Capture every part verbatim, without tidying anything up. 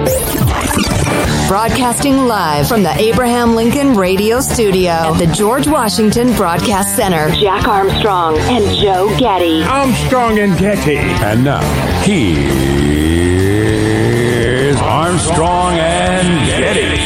Broadcasting live from the Abraham Lincoln Radio Studio at the George Washington Broadcast Center. Jack Armstrong and Joe Getty. Armstrong and Getty. And now, here's Armstrong and Getty.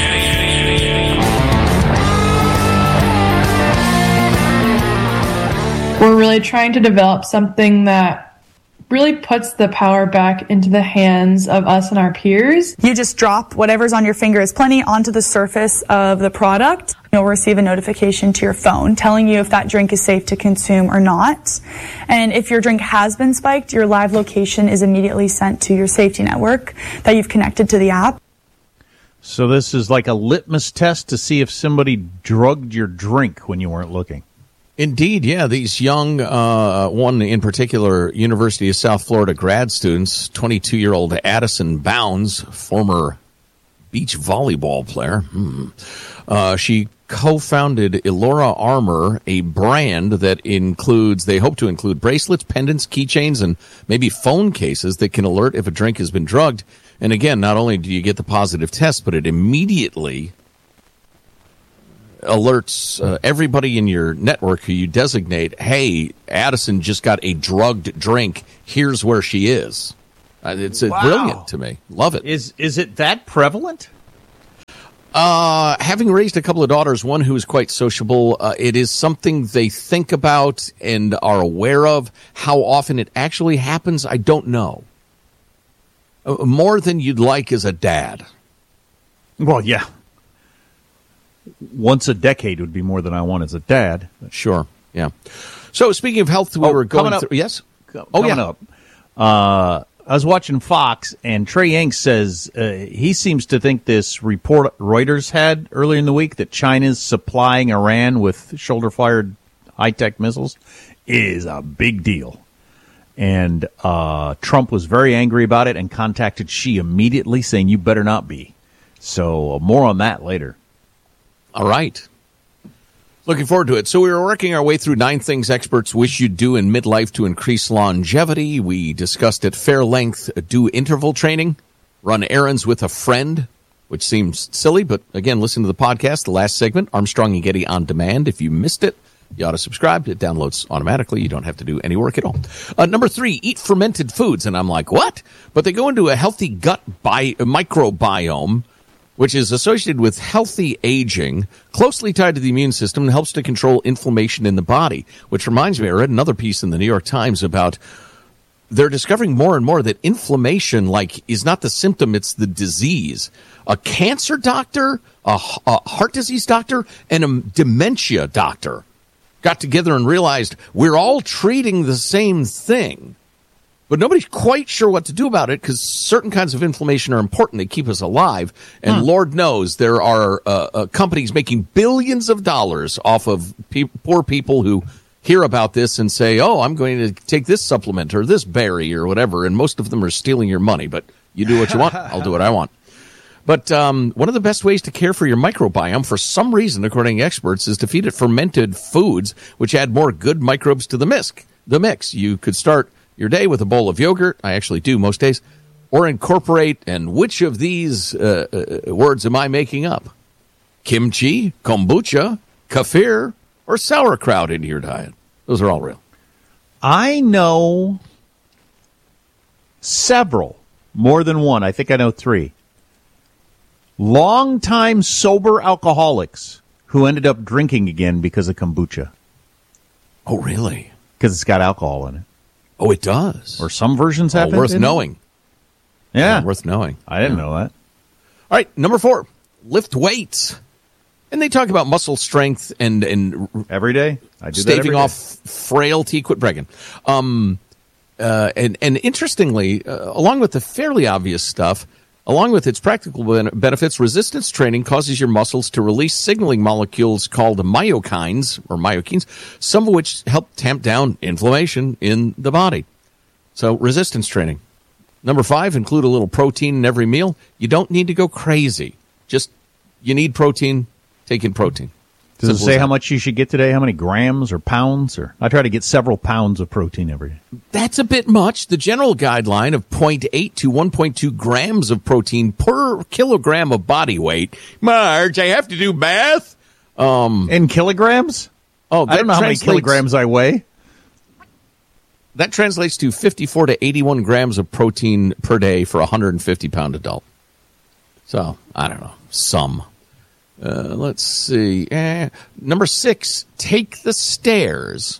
We're really trying to develop something that really puts the power back into the hands of us and our peers. You just drop whatever's on your finger is plenty onto the surface of the product. You'll receive a notification to your phone telling you if that drink is safe to consume or not. And if your drink has been spiked, your live location is immediately sent to your safety network that you've connected to the app. So this is like a litmus test to see if somebody drugged your drink when you weren't looking. Indeed, yeah. These young, uh, one in particular, University of South Florida grad students, twenty-two-year-old Addison Bounds, former beach volleyball player. Hmm. Uh, she co-founded Elora Armor, a brand that includes, they hope to include bracelets, pendants, keychains, and maybe phone cases that can alert if a drink has been drugged. And again, not only do you get the positive test, but it immediately alerts uh, everybody in your network who you designate, hey, Addison just got a drugged drink. Here's where she is. Uh, it's uh, wow. brilliant to me. Love it. Is is it that prevalent? Uh, having raised a couple of daughters, one who is quite sociable, uh, it is something they think about and are aware of. How often it actually happens, I don't know. Uh, more than you'd like as a dad. Well, yeah. Once a decade would be more than I want as a dad. Sure, yeah. So speaking of health, we oh, were going up, through. Yes? Oh, coming yeah. Up. Uh, I was watching Fox, and Trey Yanks says uh, he seems to think this report Reuters had earlier in the week that China's supplying Iran with shoulder-fired high-tech missiles is a big deal. And uh, Trump was very angry about it and contacted Xi immediately saying, you better not be. So uh, more on that later. All right. Looking forward to it. So we were working our way through nine things experts wish you'd do in midlife to increase longevity. We discussed at fair length do interval training, run errands with a friend, which seems silly, but again, listen to the podcast, the last segment, Armstrong and Getty on demand. If you missed it, you ought to subscribe. It downloads automatically. You don't have to do any work at all. Uh, number three, eat fermented foods. And I'm like, what? But they go into a healthy gut bi- microbiome, which is associated with healthy aging, closely tied to the immune system, and helps to control inflammation in the body. Which reminds me, I read another piece in the New York Times about they're discovering more and more that inflammation, like, is not the symptom, it's the disease. A cancer doctor, a, a heart disease doctor, and a dementia doctor got together and realized we're all treating the same thing. But nobody's quite sure what to do about it because certain kinds of inflammation are important. They keep us alive. And hmm. Lord knows there are uh, uh, companies making billions of dollars off of pe- poor people who hear about this and say, oh, I'm going to take this supplement or this berry or whatever. And most of them are stealing your money. But you do what you want. I'll do what I want. But um, one of the best ways to care for your microbiome, for some reason, according to experts, is to feed it fermented foods, which add more good microbes to the mix. The mix. You could start your day with a bowl of yogurt. I actually do most days. Or incorporate, and which of these uh, uh, words am I making up? Kimchi, kombucha, kefir, or sauerkraut into your diet. Those are all real. I know several, more than one. I think I know three. Long-time sober alcoholics who ended up drinking again because of kombucha. Oh, really? Because it's got alcohol in it. Oh, it does. Or some versions have oh, it. Worth knowing. Yeah. yeah. Worth knowing. I didn't yeah. know that. All right, number four, lift weights. And they talk about muscle strength and... and every day? I do staving that every off day. frailty. Quit bragging. Um, uh, and, and interestingly, uh, along with the fairly obvious stuff, along with its practical benefits, resistance training causes your muscles to release signaling molecules called myokines, or myokines, some of which help tamp down inflammation in the body. So, resistance training. Number five, include a little protein in every meal. You don't need to go crazy. Just, you need protein, take in protein. Does it Simple say as how that. much you should get today? How many grams or pounds? Or I try to get several pounds of protein every day. That's a bit much. The general guideline of zero point eight to one point two grams of protein per kilogram of body weight. Marge, I have to do math. Um, In kilograms? oh, I don't know how many translates- kilograms I weigh. That translates to fifty-four to eighty-one grams of protein per day for a one hundred fifty pound adult. So, I don't know. Some. Uh, let's see. Eh, number six, take the stairs,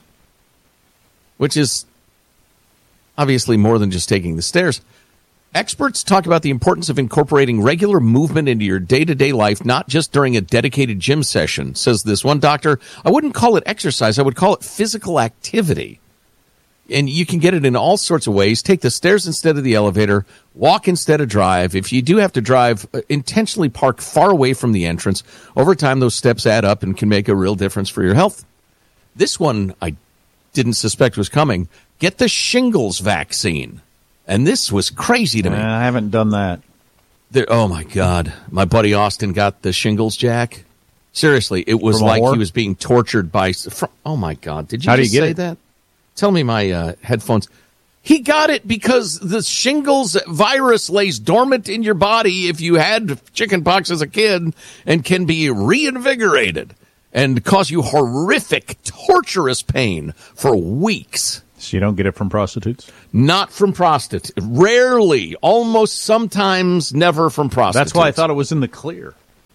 which is obviously more than just taking the stairs. Experts talk about the importance of incorporating regular movement into your day-to-day life, not just during a dedicated gym session, says this one doctor. I wouldn't call it exercise. I would call it physical activity. And you can get it in all sorts of ways. Take the stairs instead of the elevator. Walk instead of drive. If you do have to drive, uh, intentionally park far away from the entrance. Over time, those steps add up and can make a real difference for your health. This one I didn't suspect was coming. Get the shingles vaccine. And this was crazy to me. Uh, I haven't done that. There, oh, my God. My buddy Austin got the shingles, Jack. Seriously, it was From a like whore? he was being tortured by... From, oh, my God. Did you How do just you get say it? that? Tell me my uh, headphones. He got it because the shingles virus lays dormant in your body if you had chickenpox as a kid and can be reinvigorated and cause you horrific, torturous pain for weeks. So you don't get it from prostitutes? Not from prostitutes. Rarely, almost sometimes never from prostitutes. That's why I thought it was in the clear.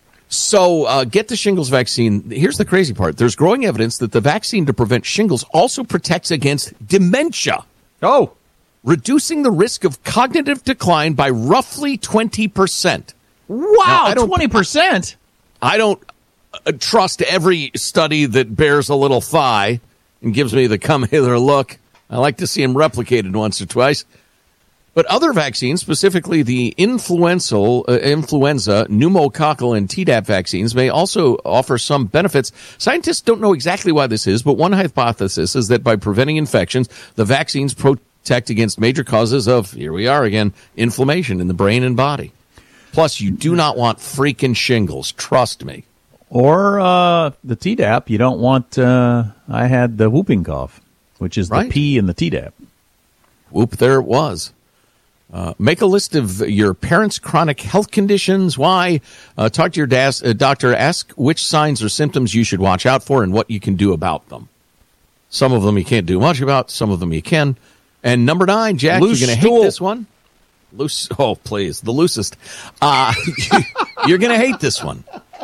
So uh, get the shingles vaccine. Here's the crazy part. There's growing evidence that the vaccine to prevent shingles also protects against dementia, Oh, reducing the risk of cognitive decline by roughly twenty percent. wow, I don't- twenty percent? I don't uh, trust every study that bears a little thigh and gives me the come hither look. I like to see them replicated once or twice. But other vaccines, specifically the influenza, uh, influenza, pneumococcal, and Tdap vaccines, may also offer some benefits. Scientists don't know exactly why this is, but one hypothesis is that by preventing infections, the vaccines protect against major causes of, here we are again, inflammation in the brain and body. Plus, you do not want freaking shingles. Trust me. Or uh, the Tdap, you don't want, uh, I had the whooping cough, which is Right. the P in the Tdap. Whoop, there it was. Uh, make a list of your parents' chronic health conditions. Why? Uh, talk to your das- uh, doctor. Ask which signs or symptoms you should watch out for and what you can do about them. Some of them you can't do much about. Some of them you can. And number nine, Jack, Loose you're going to stool. hate this one. Loose. Oh, please. The loosest. Uh, you're going to hate this one.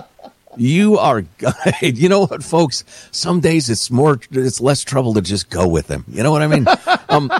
You are, you know what, folks? Some days it's more, it's less trouble to just go with them. You know what I mean? Um,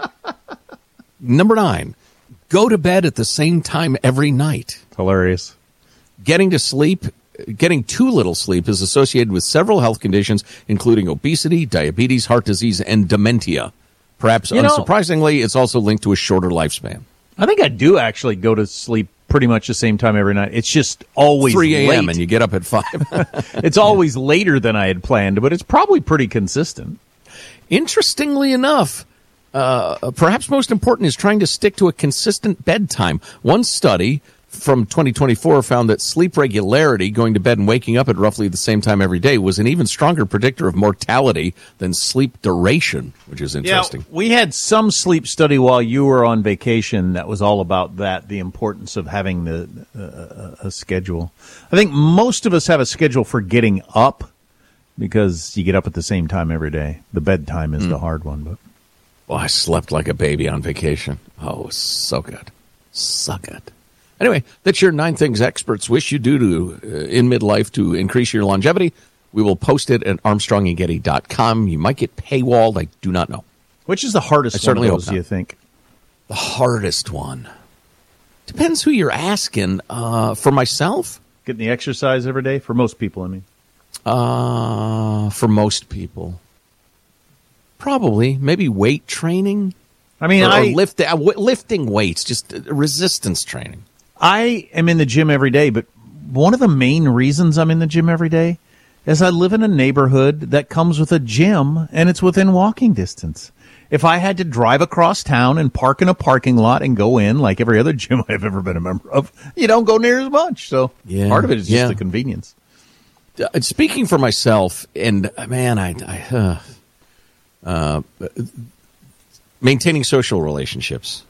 number nine, go to bed at the same time every night. Hilarious. Getting to sleep, getting too little sleep is associated with several health conditions, including obesity, diabetes, heart disease, and dementia. Perhaps You know- unsurprisingly, it's also linked to a shorter lifespan. I think I do actually go to sleep pretty much the same time every night. It's just always three a.m. late. and you get up at five. It's always later than I had planned, but it's probably pretty consistent. Interestingly enough, uh, perhaps most important is trying to stick to a consistent bedtime. One study from twenty twenty-four found that sleep regularity, going to bed and waking up at roughly the same time every day, was an even stronger predictor of mortality than sleep duration, which is interesting. Yeah, we had some sleep study while you were on vacation that was all about that, the importance of having the uh, a schedule. I think most of us have a schedule for getting up because you get up at the same time every day. The bedtime is mm. the hard one, but well, I slept like a baby on vacation. Oh, so good. So good. Anyway, that's your nine things experts wish you do to uh, in midlife to increase your longevity. We will post it at armstrong and getty dot com. You might get paywalled. I do not know. Which is the hardest I certainly one of those, hope do not. you think? The hardest one. Depends who you're asking. Uh, for myself? Getting the exercise every day? For most people, I mean. Uh, for most people. Probably. Maybe weight training. I mean, or, I... Or lift, uh, w- lifting weights, just uh, resistance training. I am in the gym every day, but one of the main reasons I'm in the gym every day is I live in a neighborhood that comes with a gym, and it's within walking distance. If I had to drive across town and park in a parking lot and go in, like every other gym I've ever been a member of, you don't go near as much. So Yeah, part of it is just yeah. the convenience. uh, speaking for myself, and man, I, I uh, uh, maintaining social relationships,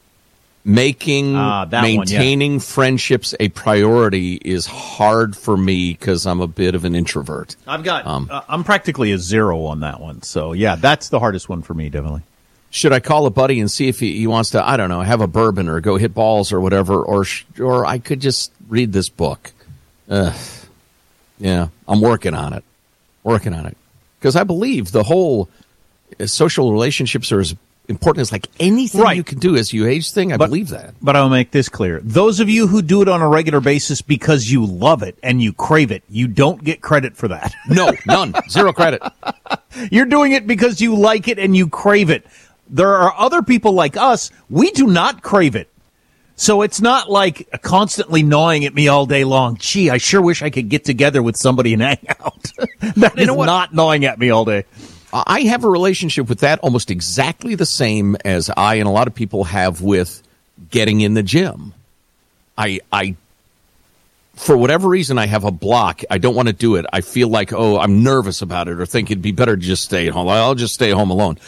making uh, maintaining one, yeah. friendships a priority is hard for me because I'm a bit of an introvert. I've got, um, uh, I'm practically a zero on that one. So yeah, that's the hardest one for me, definitely. Should I call a buddy and see if he, he wants to, I don't know, have a bourbon or go hit balls or whatever, or sh- or I could just read this book. Ugh. Yeah, I'm working on it. Working on it. Because I believe the whole uh, social relationships are as important as like anything right. you can do as you age thing. I but, believe that. But I'll make this clear. Those of you who do it on a regular basis because you love it and you crave it, you don't get credit for that. No, none. Zero credit. You're doing it because you like it and you crave it. There are other people like us, we do not crave it. So it's not like constantly gnawing at me all day long. Gee, I sure wish I could get together with somebody and hang out. That you is know what? not gnawing at me all day. I have a relationship with that almost exactly the same as I and a lot of people have with getting in the gym. I, I, for whatever reason, I have a block. I don't want to do it. I feel like, oh, I'm nervous about it or think it'd be better to just stay at home. I'll just stay home alone.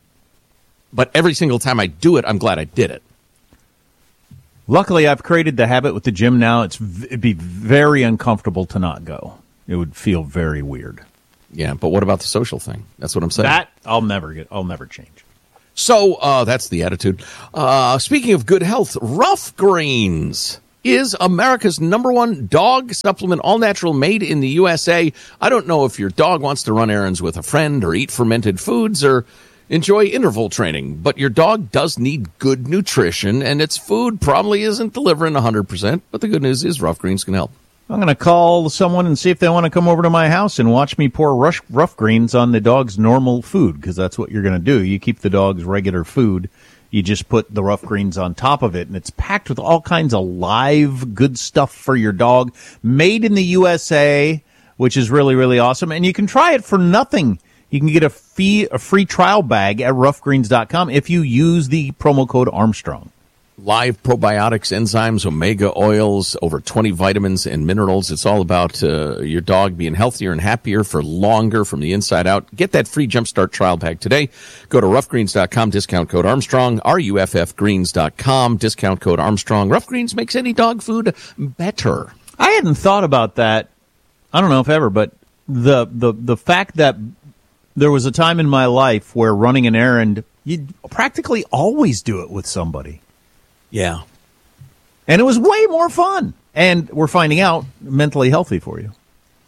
But every single time I do it, I'm glad I did it. Luckily, I've created the habit with the gym now. It's it'd be very uncomfortable to not go. It would feel very weird. Yeah, but what about the social thing? That's what I'm saying. That I'll never get. I'll never change. So uh, that's the attitude. Uh, speaking of good health, Rough Greens is America's number one dog supplement, all natural, made in the U S A. I don't know if your dog wants to run errands with a friend or eat fermented foods or enjoy interval training, but your dog does need good nutrition, and its food probably isn't delivering one hundred percent. But the good news is Rough Greens can help. I'm going to call someone and see if they want to come over to my house and watch me pour rush, Rough Greens on the dog's normal food, because that's what you're going to do. You keep the dog's regular food. You just put the Rough Greens on top of it, and it's packed with all kinds of live good stuff for your dog, made in the U S A, which is really, really awesome. And you can try it for nothing. You can get a fee, a free trial bag at rough greens dot com if you use the promo code Armstrong. Live probiotics, enzymes, omega oils, over twenty vitamins and minerals. It's all about uh, your dog being healthier and happier for longer from the inside out. Get that free Jumpstart trial bag today. Go to rough greens dot com, discount code Armstrong, R U F F greens dot com, discount code Armstrong. Rough Greens makes any dog food better. I hadn't thought about that. I don't know if ever, but the the the fact that there was a time in my life where running an errand, you'd practically always do it with somebody. Yeah. And it was way more fun. And we're finding out mentally healthy for you.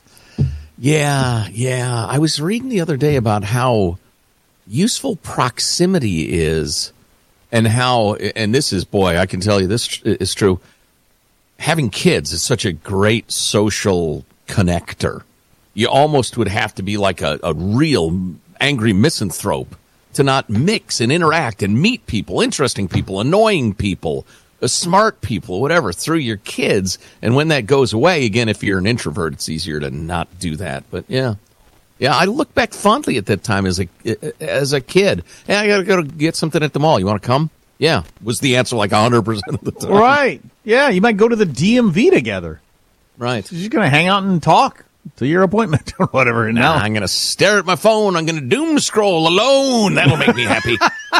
Yeah, yeah. I was reading the other day about how useful proximity is and how, and this is, boy, I can tell you this is true. Having kids is such a great social connector. You almost would have to be like a, a real angry misanthrope to not mix and interact and meet people, interesting people, annoying people, uh, smart people, whatever, through your kids. And when that goes away, again, if you're an introvert, it's easier to not do that. But yeah, yeah, I look back fondly at that time as a as a kid. Hey, I got to go to get something at the mall. You want to come? Yeah, was the answer like one hundred percent of the time. Right. Yeah, you might go to the D M V together. Right. You're just going to hang out and talk to your appointment or whatever. And nah, now I'm going to stare at my phone. I'm going to doom scroll alone. That'll make me happy.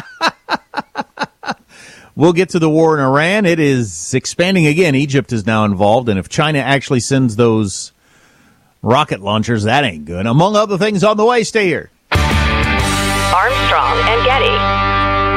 We'll get to the war in Iran. It is expanding again. Egypt is now involved. And if China actually sends those rocket launchers, that ain't good. Among other things on the way, stay here. Armstrong and Getty.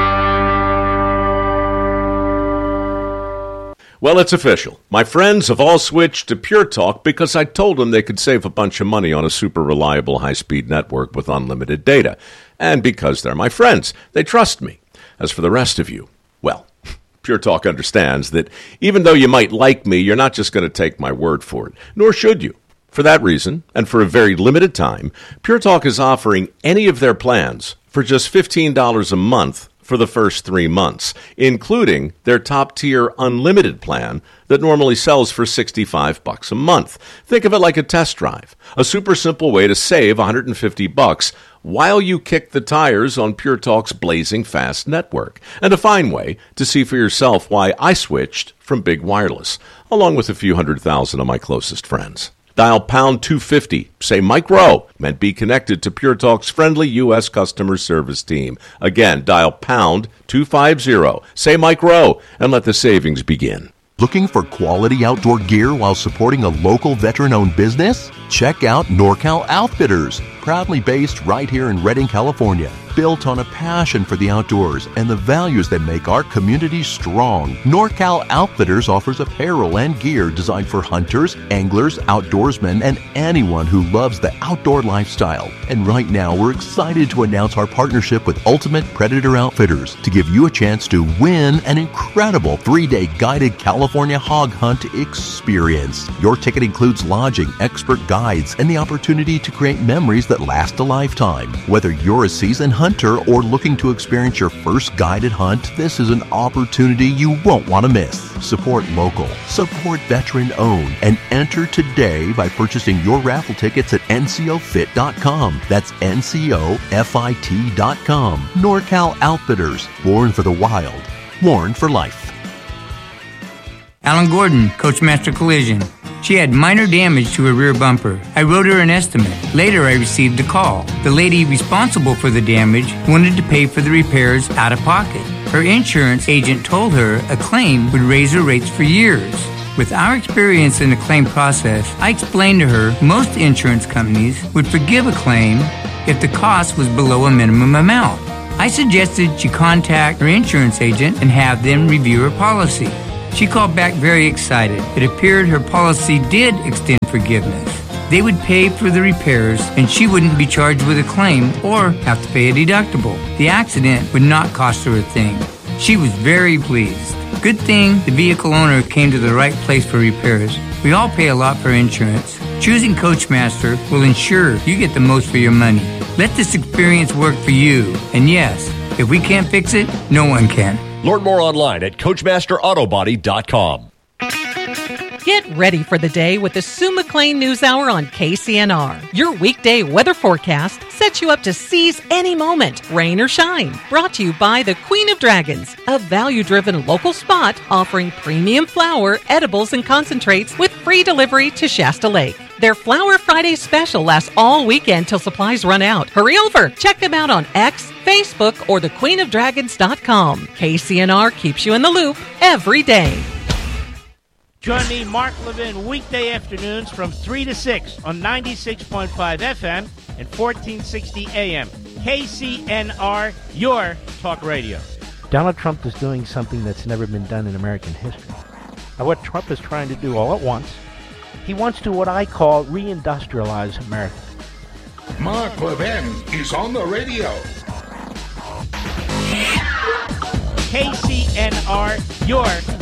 Well, it's official. My friends have all switched to Pure Talk because I told them they could save a bunch of money on a super reliable high-speed network with unlimited data. And because they're my friends, they trust me. As for the rest of you, well, Pure Talk understands that even though you might like me, you're not just going to take my word for it, nor should you. For that reason, and for a very limited time, Pure Talk is offering any of their plans for just fifteen dollars a month for the first three months, including their top-tier unlimited plan that normally sells for sixty-five bucks a month. Think of it like a test drive, a super simple way to save one hundred fifty bucks while you kick the tires on Pure Talk's blazing fast network, and a fine way to see for yourself why I switched from Big Wireless, along with a few hundred thousand of my closest friends. Dial pound two fifty. Say Mike Rowe and be connected to Pure Talk's friendly U S customer service team. Again, dial pound two fifty. Say Mike Rowe and let the savings begin. Looking for quality outdoor gear while supporting a local veteran-owned business? Check out NorCal Outfitters, proudly based right here in Redding, California. Built on a passion for the outdoors and the values that make our community strong, NorCal Outfitters offers apparel and gear designed for hunters, anglers, outdoorsmen, and anyone who loves the outdoor lifestyle. And right now, we're excited to announce our partnership with Ultimate Predator Outfitters to give you a chance to win an incredible three-day guided California hog hunt experience. Your ticket includes lodging, expert guides, and the opportunity to create memories that last a lifetime. Whether you're a seasoned hunter or looking to experience your first guided hunt, this is an opportunity you won't want to miss. Support local, support veteran-owned, and enter today by purchasing your raffle tickets at N C O fit dot com. That's N C O fit dot com. NorCal Outfitters, born for the wild, worn for life. Alan Gordon, Coachmaster Collision. She had minor damage to her rear bumper. I wrote her an estimate. Later, I received a call. The lady responsible for the damage wanted to pay for the repairs out of pocket. Her insurance agent told her a claim would raise her rates for years. With our experience in the claim process, I explained to her most insurance companies would forgive a claim if the cost was below a minimum amount. I suggested she contact her insurance agent and have them review her policy. She called back very excited. It appeared her policy did extend forgiveness. They would pay for the repairs and she wouldn't be charged with a claim or have to pay a deductible. The accident would not cost her a thing. She was very pleased. Good thing the vehicle owner came to the right place for repairs. We all pay a lot for insurance. Choosing Coachmaster will ensure you get the most for your money. Let this experience work for you. And yes, if we can't fix it, no one can. Learn more online at Coachmaster Auto Body dot com. Get ready for the day with the Sue McLean News Hour on K C N R. Your weekday weather forecast sets you up to seize any moment, rain or shine. Brought to you by the Queen of Dragons, a value-driven local spot offering premium flour, edibles, and concentrates with free delivery to Shasta Lake. Their Flower Friday special lasts all weekend till supplies run out. Hurry over. Check them out on X, Facebook, or the queen of dragons dot com. K C N R keeps you in the loop every day. Join me, Mark Levin, weekday afternoons from three to six on ninety-six point five F M and fourteen sixty A M. K C N R, your talk radio. Donald Trump is doing something that's never been done in American history. Now, what Trump is trying to do all at once, he wants to what I call reindustrialize America. Mark Levin is on the radio. K C N R, your